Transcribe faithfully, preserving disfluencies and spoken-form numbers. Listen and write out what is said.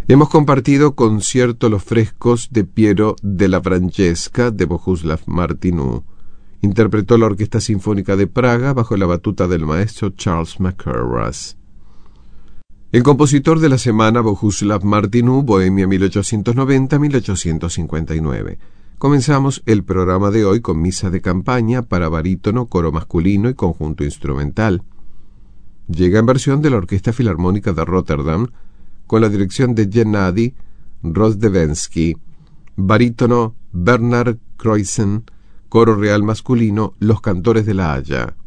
Hemos compartido concierto Los frescos de Piero della Francesca de Bohuslav Martinů. Interpretó la Orquesta Sinfónica de Praga bajo la batuta del maestro Charles McCarras. El compositor de la semana, Bohuslav Martinů, Bohemia mil ochocientos noventa a mil ochocientos cincuenta y nueve. Comenzamos el programa de hoy con misa de campaña para barítono, coro masculino y conjunto instrumental. Llega en versión de la Orquesta Filarmónica de Rotterdam, con la dirección de Gennady Rozdevensky, barítono Bernard Kreuzen, coro real masculino Los Cantores de la Haya.